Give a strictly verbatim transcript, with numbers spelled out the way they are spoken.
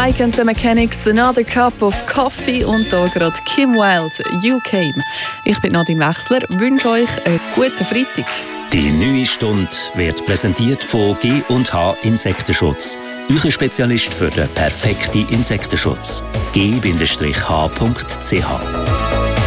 Mike and the Mechanics, Another Cup of Coffee und hier gerade Kim Wilde, You Came. Ich bin Nadine Wechsler, wünsche euch einen guten Freitag. Die neue Stunde wird präsentiert von G und H Insektenschutz. Euer Spezialist für den perfekten Insektenschutz. G H punkt C H